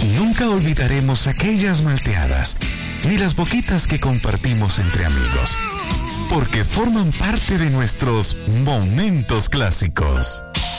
Nunca olvidaremos aquellas malteadas, ni las boquitas que compartimos entre amigos, porque forman parte de nuestros momentos clásicos.